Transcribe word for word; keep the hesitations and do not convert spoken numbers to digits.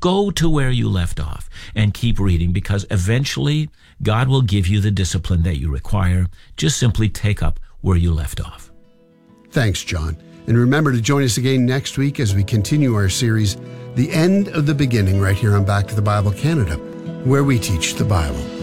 go to where you left off and keep reading, because eventually God will give you the discipline that you require. Just simply take up where you left off. Thanks, John. And remember to join us again next week as we continue our series, The End of the Beginning, right here on Back to the Bible Canada, where we teach the Bible.